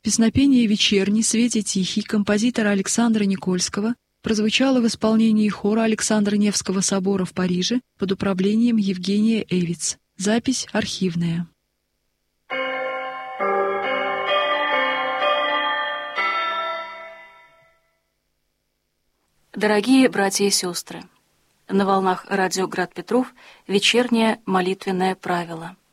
Песнопение «Вечерний, свете тихий» композитора Александра Никольского прозвучало в исполнении хора Александра Невского собора в Париже под управлением Евгения Эвиц. Запись архивная. Дорогие братья и сестры, на волнах радио «Град Петров» вечернее молитвенное правило.